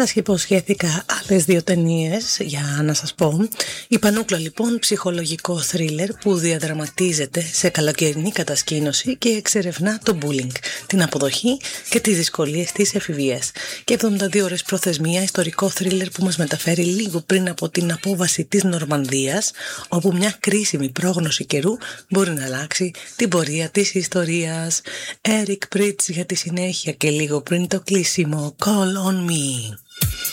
Σας υποσχέθηκα άλλες 2 ταινίες για να σας πω. Η Πανούκλα λοιπόν, ψυχολογικό θρίλερ που διαδραματίζεται σε καλοκαιρινή κατασκήνωση και εξερευνά το bullying, την αποδοχή και τις δυσκολίες της εφηβείας. Και 72 ώρες προθεσμία, ιστορικό θρίλερ που μας μεταφέρει λίγο πριν από την απόβαση της Νορμανδίας, όπου μια κρίσιμη πρόγνωση καιρού μπορεί να αλλάξει την πορεία της ιστορίας. Eric Prydz για τη συνέχεια και λίγο πριν το κλείσιμο. Call on me.